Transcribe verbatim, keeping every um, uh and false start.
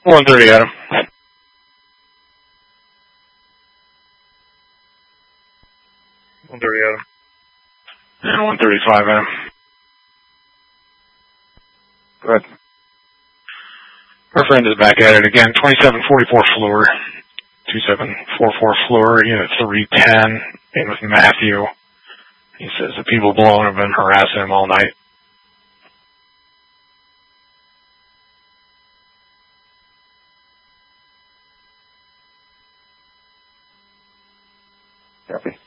one thirty, Adam. one thirty, Adam. And one thirty-five, Adam. Go ahead. Our friend is back at it again. twenty-seven forty-four Fleur. two seven four four Fleur, unit three ten, in with Matthew. He says the people below him have been harassing him all night. Copy.